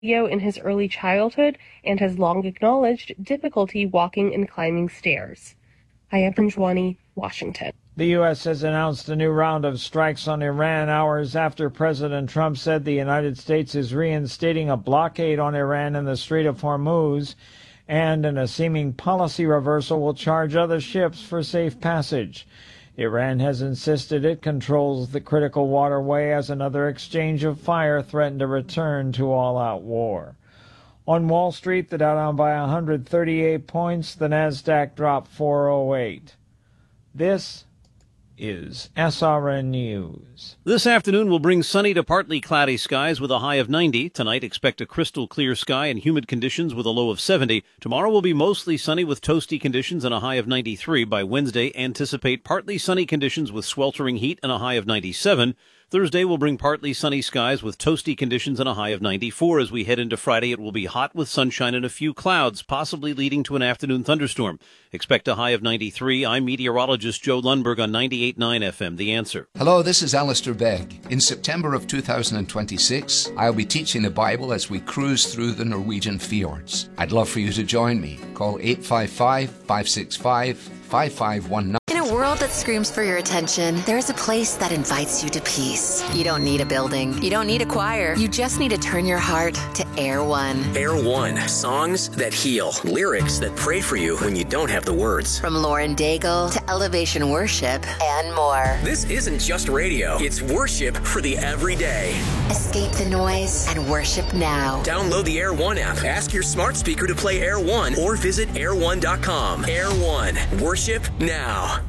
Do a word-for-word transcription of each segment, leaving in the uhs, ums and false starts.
in his early childhood and has long acknowledged difficulty walking and climbing stairs. Aya Panjwani, Washington. The U S has announced a new round of strikes on Iran hours after President Trump said the United States is reinstating a blockade on Iran in the Strait of Hormuz, and in a seeming policy reversal will charge other ships for safe passage. Iran has insisted it controls the critical waterway as another exchange of fire threatened to return to all-out war. On Wall Street, the Dow down by one hundred thirty-eight points, the Nasdaq dropped four oh eight. This is S R N News. This afternoon will bring sunny to partly cloudy skies with a high of ninety. Tonight, expect a crystal clear sky and humid conditions with a low of seventy. Tomorrow will be mostly sunny with toasty conditions and a high of ninety-three. By Wednesday, anticipate partly sunny conditions with sweltering heat and a high of ninety-seven. Thursday will bring partly sunny skies with toasty conditions and a high of ninety-four. As we head into Friday, it will be hot with sunshine and a few clouds, possibly leading to an afternoon thunderstorm. Expect a high of ninety-three. I'm meteorologist Joe Lundberg on ninety-eight point nine F M, The Answer. Hello, this is Alistair Begg. In September of two thousand twenty-six, I'll be teaching the Bible as we cruise through the Norwegian fjords. I'd love for you to join me. Call eight five five, five six five, five five one nine. In a world that screams for your attention, there's a place that invites you to peace. You don't need a building. You don't need a choir. You just need to turn your heart to Air One. Air One. Songs that heal. Lyrics that pray for you when you don't have the words. From Lauren Daigle to Elevation Worship and more. This isn't just radio. It's worship for the everyday. Escape the noise and worship now. Download the Air One app. Ask your smart speaker to play Air One or visit air one dot com. Air One. Worship now.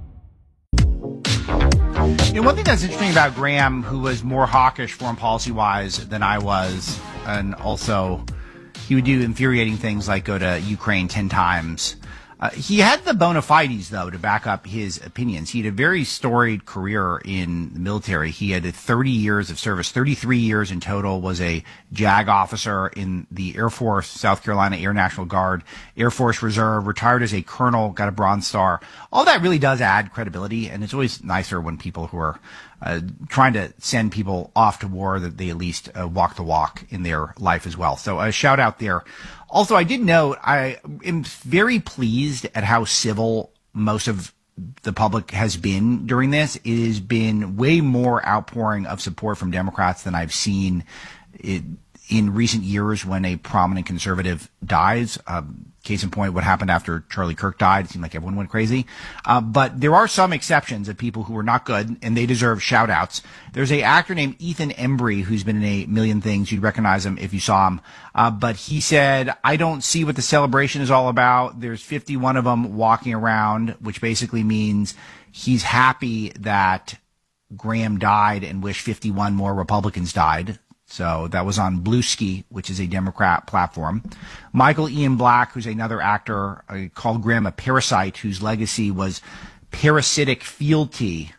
You know, one thing that's interesting about Graham, who was more hawkish foreign policy-wise than I was, and also he would do infuriating things like go to Ukraine ten times. Uh, he had the bona fides, though, to back up his opinions. He had a very storied career in the military. He had thirty years of service, thirty-three years in total, was a JAG officer in the Air Force, South Carolina Air National Guard, Air Force Reserve, retired as a colonel, got a Bronze Star. All that really does add credibility, and it's always nicer when people who are uh, trying to send people off to war that they at least uh, walk the walk in their life as well. So a shout out there. Also, I did note, I am very pleased at how civil most of the public has been during this. It has been way more outpouring of support from Democrats than I've seen it, in recent years when a prominent conservative dies. Um, case in point, what happened after Charlie Kirk died. It seemed like everyone went crazy. Uh, but there are some exceptions of people who are not good, and they deserve shout-outs. There's a actor named Ethan Embry who's been in a million things. You'd recognize him if you saw him. Uh, but he said, I don't see what the celebration is all about. There's fifty-one of them walking around, which basically means he's happy that Graham died and wish fifty-one more Republicans died. So that was on Bluesky, which is a Democrat platform. Michael Ian Black, who's another actor, uh, called Graham a parasite whose legacy was parasitic fealty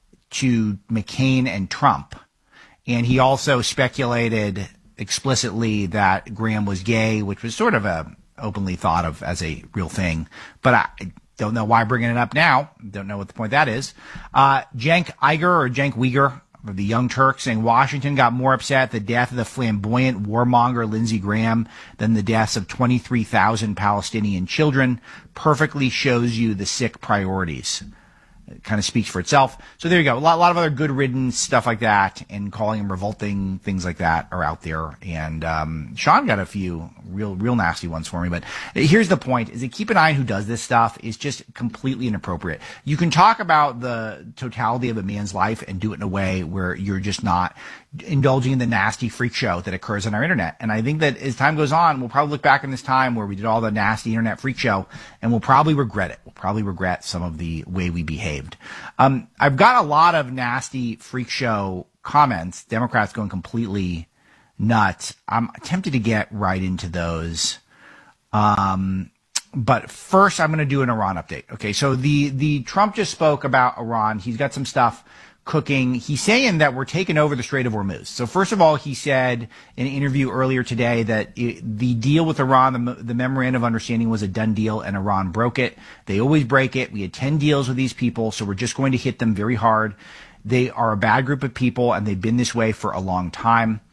to McCain and Trump. And he also speculated explicitly that Graham was gay, which was sort of a openly thought of as a real thing. But I don't know why bringing it up now. Don't know what the point that is. Uh, Cenk Uygur or Cenk Uygur, of the Young Turks, saying Washington got more upset at the death of the flamboyant warmonger Lindsey Graham than the deaths of twenty-three thousand Palestinian children. Perfectly shows you the sick priorities. It kind of speaks for itself. So there you go. A lot, a lot of other good riddance stuff like that, and calling him revolting, things like that are out there. And um, Sean got a few real, real nasty ones for me. But here's the point: is that keep an eye on who does this stuff is just completely inappropriate. You can talk about the totality of a man's life and do it in a way where you're just not indulging in the nasty freak show that occurs on our internet. And I think that as time goes on, we'll probably look back in this time where we did all the nasty internet freak show, and we'll probably regret it. We'll probably regret some of the way we behaved. Um, I've got a lot of nasty freak show comments, Democrats going completely nuts. I'm tempted to get right into those. Um, but first I'm going to do an Iran update. Okay. So the, the Trump just spoke about Iran. He's got some stuff cooking. He's saying that we're taking over the Strait of Hormuz. So first of all, he said in an interview earlier today that it, the deal with Iran, the, the memorandum of understanding was a done deal, and Iran broke it. They always break it. We had ten deals with these people, so we're just going to hit them very hard. They are a bad group of people, and they've been this way for a long time.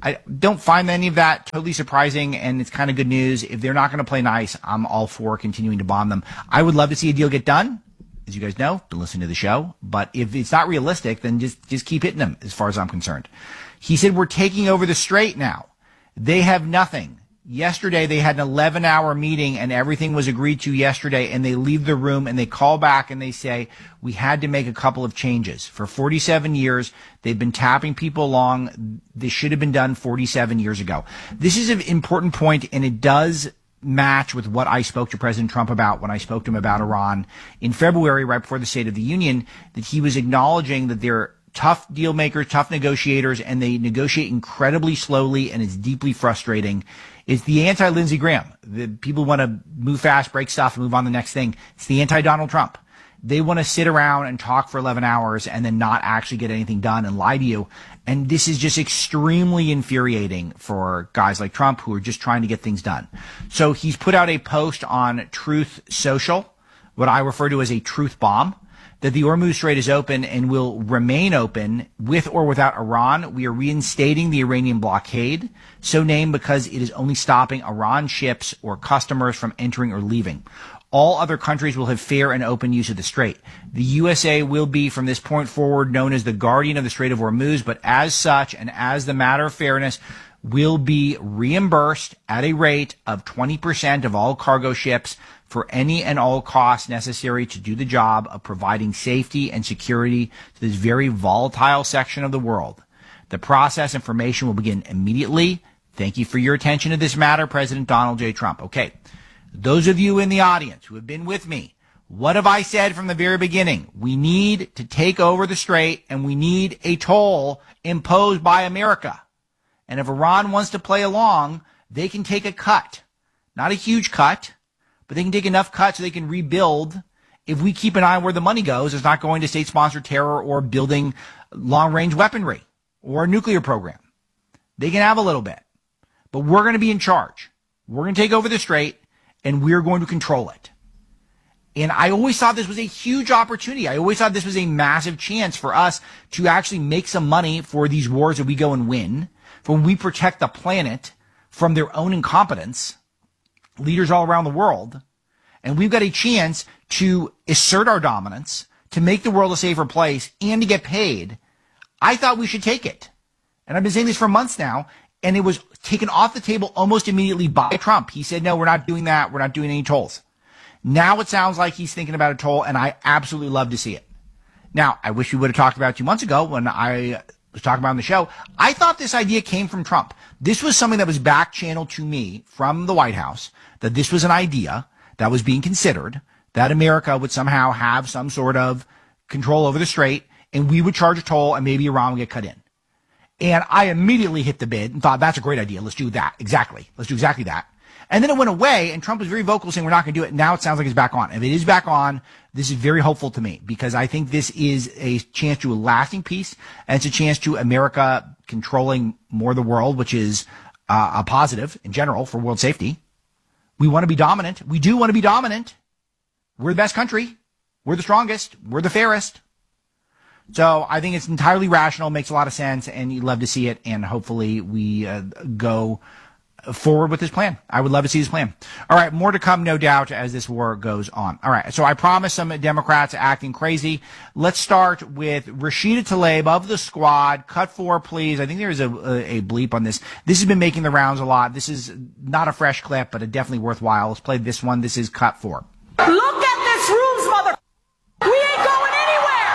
I don't find any of that totally surprising, and it's kind of good news. If they're not going to play nice, I'm all for continuing to bomb them. I would love to see a deal get done. As you guys know, been listening to the show. But if it's not realistic, then just, just keep hitting them, as far as I'm concerned. He said, we're taking over the Strait now. They have nothing. Yesterday, they had an eleven-hour meeting, and everything was agreed to yesterday, and they leave the room, and they call back, and they say, we had to make a couple of changes. For forty-seven years, they've been tapping people along. This should have been done forty-seven years ago. This is an important point, and it does match with what I spoke to President Trump about when I spoke to him about Iran in February, right before the State of the Union, that he was acknowledging that they're tough deal makers, tough negotiators, and they negotiate incredibly slowly, and it's deeply frustrating. It's the anti-Lindsey Graham. The people want to move fast, break stuff, and move on to the next thing. It's the anti-Donald Trump. They want to sit around and talk for eleven hours and then not actually get anything done and lie to you. And this is just extremely infuriating for guys like Trump who are just trying to get things done. So he's put out a post on Truth Social, what I refer to as a truth bomb, that the Hormuz Strait is open and will remain open with or without Iran. We are reinstating the Iranian blockade, so named because it is only stopping Iran ships or customers from entering or leaving. All other countries will have fair and open use of the Strait. The U S A will be, from this point forward, known as the guardian of the Strait of Hormuz, but as such, and as the matter of fairness, will be reimbursed at a rate of twenty percent of all cargo ships for any and all costs necessary to do the job of providing safety and security to this very volatile section of the world. The process information will begin immediately. Thank you for your attention to this matter, President Donald J. Trump. Okay, those of you in the audience who have been with me, what have I said from the very beginning? We need to take over the Strait, and we need a toll imposed by America. And if Iran wants to play along, they can take a cut. Not a huge cut, but they can take enough cut so they can rebuild. If we keep an eye on where the money goes, it's not going to state-sponsored terror or building long-range weaponry or a nuclear program. They can have a little bit. But we're going to be in charge. We're going to take over the Strait, and we're going to control it. And I always thought this was a huge opportunity. I always thought this was a massive chance for us to actually make some money for these wars that we go and win, for when we protect the planet from their own incompetence, leaders all around the world. And we've got a chance to assert our dominance, to make the world a safer place, and to get paid. I thought we should take it. And I've been saying this for months now, and it was taken off the table almost immediately by Trump. He said, no, we're not doing that. We're not doing any tolls. Now it sounds like he's thinking about a toll, and I absolutely love to see it. Now, I wish we would have talked about it two months ago when I was talking about on the show. I thought this idea came from Trump. This was something that was back channeled to me from the White House, that this was an idea that was being considered, that America would somehow have some sort of control over the Strait, and we would charge a toll, and maybe Iran would get cut in. And I immediately hit the bid and thought, that's a great idea. Let's do that. Exactly. Let's do exactly that. And then it went away, and Trump was very vocal saying we're not going to do it. Now it sounds like it's back on. If it is back on, this is very hopeful to me, because I think this is a chance to a lasting peace, and it's a chance to America controlling more of the world, which is uh, a positive in general for world safety. We want to be dominant. We do want to be dominant. We're the best country. We're the strongest. We're the fairest. So I think it's entirely rational, makes a lot of sense, and you'd love to see it, and hopefully we uh, go forward with this plan. I would love to see this plan. All right, more to come, no doubt, as this war goes on. All right, so I promised some Democrats acting crazy. Let's start with Rashida Tlaib of the Squad. Cut four, please. I think there's a, a, a bleep on this. This has been making the rounds a lot. This is not a fresh clip, but a definitely worthwhile. Let's play this one. This is cut four. Look at this rooms, mother. We ain't going anywhere.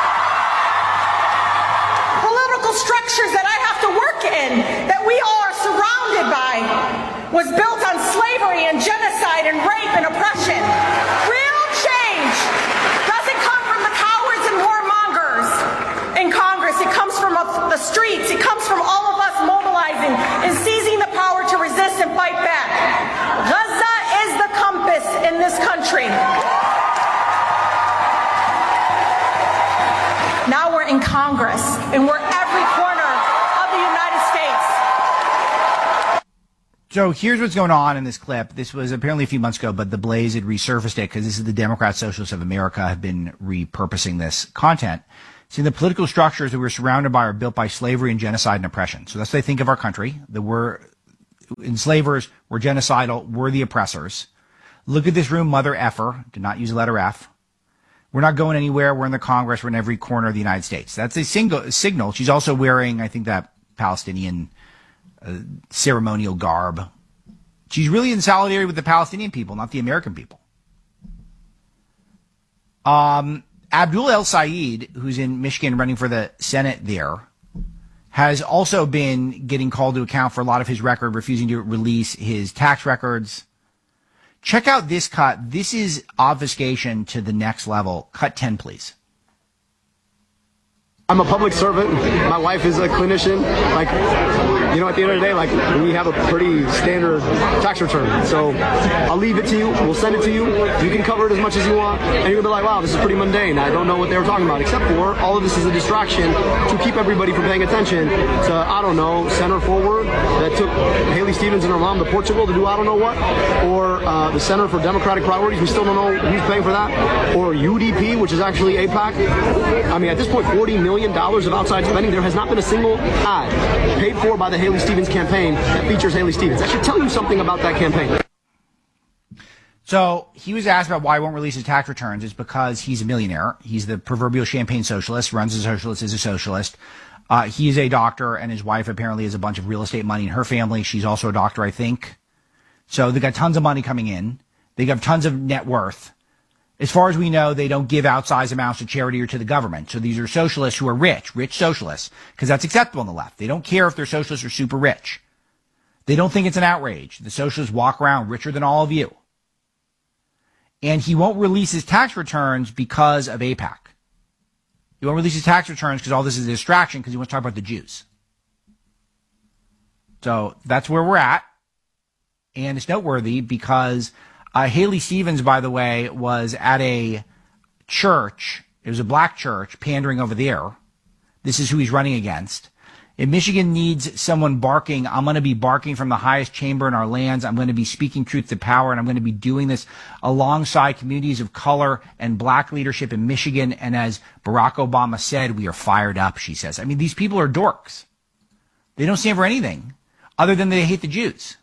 Political structures that I have to work in, that we all are surrounded by, was built on slavery and genocide and rape and oppression. Real change doesn't come from the cowards and warmongers in Congress. It comes from the streets. It comes from all of us mobilizing and seizing the power to resist and fight back. Gaza is the compass in this country. Now we're in Congress, and we're every corner of the United States. So here's what's going on in this clip. This was apparently a few months ago, but the Blaze had resurfaced it because this is the Democrat Socialists of America have been repurposing this content. See, the political structures that we're surrounded by are built by slavery and genocide and oppression. So that's what they think of our country, that we're enslavers, we're genocidal, we're the oppressors. Look at this room, mother effer. Did not use the letter F. We're not going anywhere. We're in the Congress. We're in every corner of the United States. That's a single signal. She's also wearing, I think, that Palestinian uh, ceremonial garb. She's really in solidarity with the Palestinian people, not the American people. Um, Abdul El Sayed, who's in Michigan running for the Senate there, has also been getting called to account for a lot of his record, refusing to release his tax records. Check out this cut. This is obfuscation to the next level. Cut ten, please. I'm a public servant. My wife is a clinician. Like, you know, at the end of the day, like, we have a pretty standard tax return. So I'll leave it to you. We'll send it to you. You can cover it as much as you want. And you'll be like, wow, this is pretty mundane. I don't know what they were talking about. Except for all of this is a distraction to keep everybody from paying attention to, I don't know, Center Forward that took Haley Stevens and her mom to Portugal to do I don't know what. Or uh, the Center for Democratic Priorities. We still don't know who's paying for that. Or U D P, which is actually AIPAC. I mean, at this point, forty million dollars of outside spending. There has not been a single ad paid for by the Haley Stevens campaign that features Haley Stevens. That should tell you something about that campaign. So he was asked about why he won't release his tax returns. It's because he's a millionaire. He's the proverbial champagne socialist, runs as a socialist, is a socialist. Uh, he is a doctor, and his wife apparently has a bunch of real estate money in her family. She's also a doctor, I think. So they got tons of money coming in. They got tons of net worth. As far as we know, they don't give outsized amounts to charity or to the government. So these are socialists who are rich, rich socialists, because that's acceptable on the left. They don't care if they're socialists or super rich. They don't think it's an outrage. The socialists walk around richer than all of you. And he won't release his tax returns because of AIPAC. He won't release his tax returns because all this is a distraction because he wants to talk about the Jews. So that's where we're at. And it's noteworthy because Uh, Haley Stevens, by the way, was at a church. It was a black church pandering over there. This is who he's running against. If Michigan needs someone barking, I'm going to be barking from the highest chamber in our lands. I'm going to be speaking truth to power, and I'm going to be doing this alongside communities of color and black leadership in Michigan. And as Barack Obama said, we are fired up, she says. I mean, these people are dorks. They don't stand for anything other than they hate the Jews.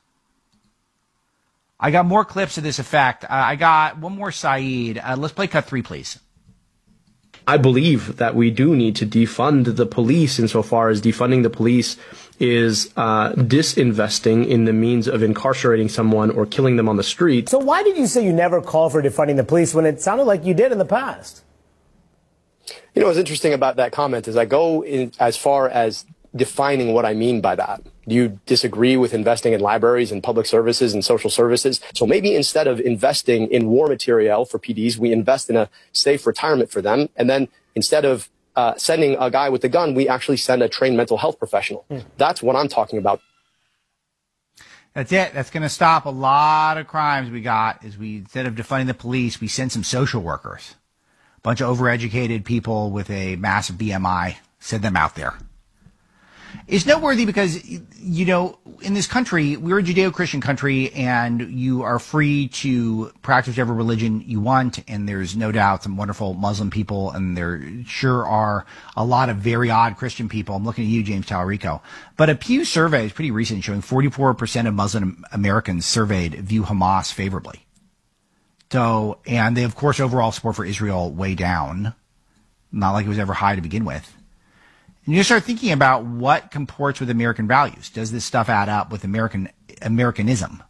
I got more clips to this effect. Uh, I got one more Saeed. Uh, let's play cut three, please. I believe that we do need to defund the police insofar as defunding the police is uh, disinvesting in the means of incarcerating someone or killing them on the street. So why did you say you never called for defunding the police when it sounded like you did in the past? You know, what's interesting about that comment is I go in as far as defining what I mean by that. Do you disagree with investing in libraries and public services and social services? So maybe instead of investing in war material for P Ds, we invest in a safe retirement for them. And then instead of uh, sending a guy with a gun, we actually send a trained mental health professional. Mm. That's what I'm talking about. That's it. That's going to stop a lot of crimes we got is we, instead of defunding the police, we send some social workers. A bunch of overeducated people with a massive B M I, send them out there. It's noteworthy because, you know, in this country, we're a Judeo-Christian country, and you are free to practice whatever religion you want, and there's no doubt some wonderful Muslim people, and there sure are a lot of very odd Christian people. I'm looking at you, James Talarico. But a Pew survey is pretty recent, showing forty-four percent of Muslim Americans surveyed view Hamas favorably. So, and they, of course, overall support for Israel way down. Not like it was ever high to begin with. And you start thinking about what comports with American values. Does this stuff add up with American Americanism?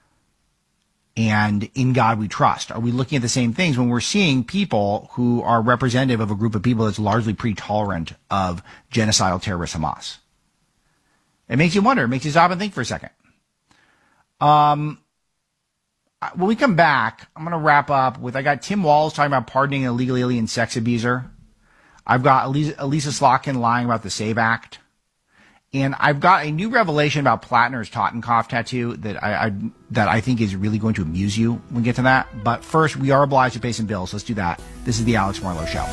And in God we trust. Are we looking at the same things when we're seeing people who are representative of a group of people that's largely pretty tolerant of genocidal terrorist Hamas? It makes you wonder. It makes you stop and think for a second. Um, when we come back, I'm going to wrap up with, I got Tim Walz talking about pardoning an illegal alien sex abuser. I've got Elisa, Elisa Slotkin lying about the SAVE Act. And I've got a new revelation about Plattner's Totenkopf tattoo that I, I that I think is really going to amuse you when we get to that. But first, we are obliged to pay some bills. Let's do that. This is the Alex Marlowe Show.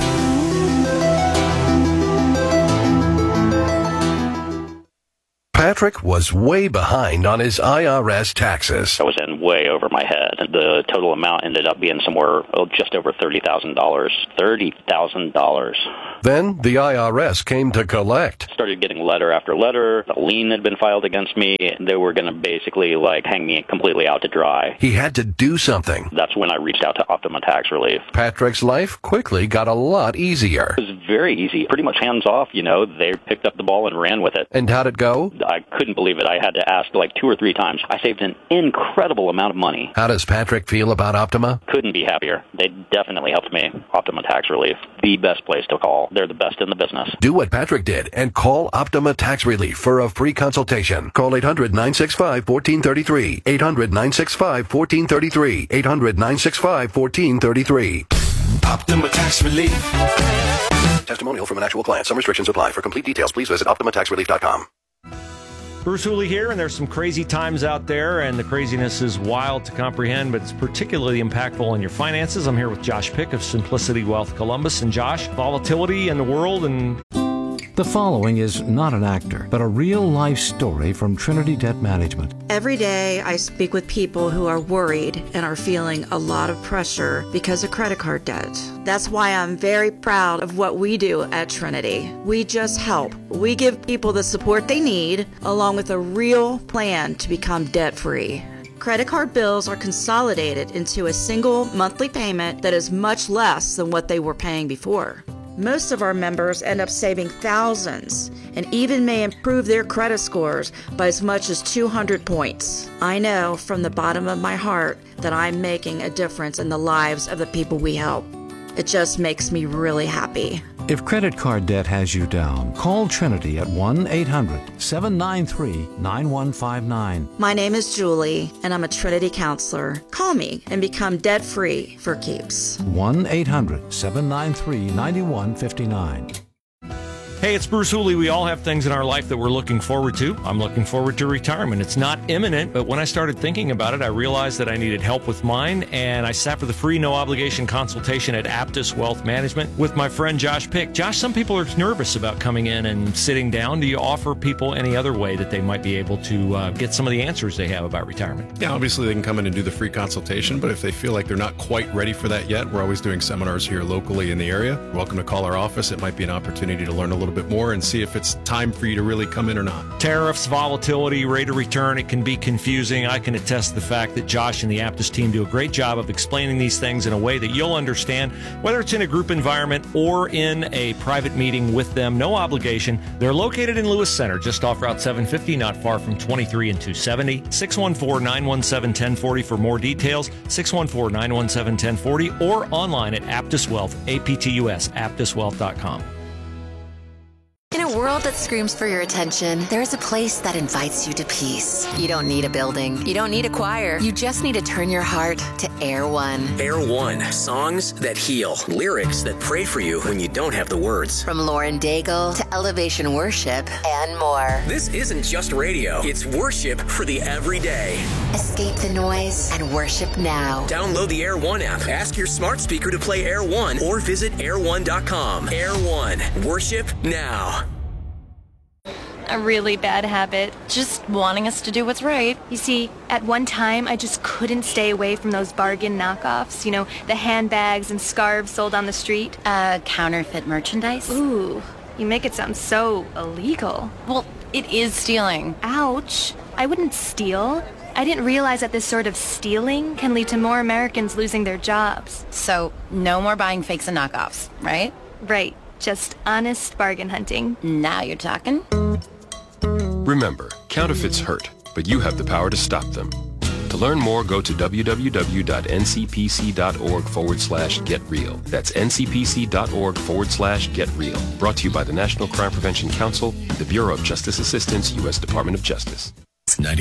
Pat Patrick was way behind on his I R S taxes. I was in way over my head. The total amount ended up being somewhere oh, just over thirty thousand dollars. thirty thousand dollars. Then the I R S came to collect. Started getting letter after letter. A lien had been filed against me. They were going to basically like hang me completely out to dry. He had to do something. That's when I reached out to Optima Tax Relief. Patrick's life quickly got a lot easier. It was very easy. Pretty much hands off, you know. They picked up the ball and ran with it. And how'd it go? I couldn't believe it. I had to ask like two or three times. I saved an incredible amount of money. How does Patrick feel about Optima? Couldn't be happier. They definitely helped me. Optima Tax Relief, the best place to call. They're the best in the business. Do what Patrick did and call Optima Tax Relief for a free consultation. Call eight hundred, nine six five, one four three three. eight hundred, nine six five, one four three three. eight hundred, nine six five, one four three three. Optima Tax Relief. Testimonial from an actual client. Some restrictions apply. For complete details, please visit optima tax relief dot com. Bruce Hooley here, and there's some crazy times out there, and the craziness is wild to comprehend, but it's particularly impactful on your finances. I'm here with Josh Pick of Simplicity Wealth Columbus. And Josh, volatility in the world and... The following is not an actor, but a real-life story from Trinity Debt Management. Every day I speak with people who are worried and are feeling a lot of pressure because of credit card debt. That's why I'm very proud of what we do at Trinity. We just help. We give people the support they need, along with a real plan to become debt-free. Credit card bills are consolidated into a single monthly payment that is much less than what they were paying before. Most of our members end up saving thousands and even may improve their credit scores by as much as two hundred points. I know from the bottom of my heart that I'm making a difference in the lives of the people we help. It just makes me really happy. If credit card debt has you down, call Trinity at one eight hundred, seven nine three, nine one five nine. My name is Julie, and I'm a Trinity counselor. Call me and become debt-free for keeps. one eight hundred, seven nine three, nine one five nine. Hey, it's Bruce Hooley. We all have things in our life that we're looking forward to. I'm looking forward to retirement. It's not imminent, but when I started thinking about it, I realized that I needed help with mine, and I sat for the free, no-obligation consultation at Aptus Wealth Management with my friend Josh Pick. Josh, some people are nervous about coming in and sitting down. Do you offer people any other way that they might be able to uh, get some of the answers they have about retirement? Yeah, obviously they can come in and do the free consultation, but if they feel like they're not quite ready for that yet, we're always doing seminars here locally in the area. You're welcome to call our office. It might be an opportunity to learn a little bit more and see if it's time for you to really come in or not. Tariffs, volatility, rate of return, it can be confusing. I can attest to the fact that Josh and the Aptus team do a great job of explaining these things in a way that you'll understand, whether it's in a group environment or in a private meeting with them. No obligation. They're located in Lewis Center, just off Route seven fifty, not far from twenty-three and two seventy. six one four, nine one seven, one zero four zero for more details. six one four, nine one seven, one zero four zero or online at Aptus Wealth, A P T U S, aptus wealth dot com. In a world that screams for your attention, there's a place that invites you to peace. You don't need a building. You don't need a choir. You just need to turn your heart to Air One. Air One. Songs that heal. Lyrics that pray for you when you don't have the words. From Lauren Daigle to Elevation Worship and more. This isn't just radio. It's worship for the everyday. Escape the noise and worship now. Download the Air One app. Ask your smart speaker to play Air One or visit air one dot com. Air One. Worship now. A really bad habit, just wanting us to do what's right. You see, at one time, I just couldn't stay away from those bargain knockoffs. You know, the handbags and scarves sold on the street. Uh, counterfeit merchandise? Ooh, you make it sound so illegal. Well, it is stealing. Ouch. I wouldn't steal. I didn't realize that this sort of stealing can lead to more Americans losing their jobs. So, no more buying fakes and knockoffs, right? Right. Just honest bargain hunting. Now you're talking. Remember, counterfeits hurt, but you have the power to stop them. To learn more, go to www.ncpc.org forward slash get real. That's ncpc.org forward slash get real. Brought to you by the National Crime Prevention Council, the Bureau of Justice Assistance, U S Department of Justice.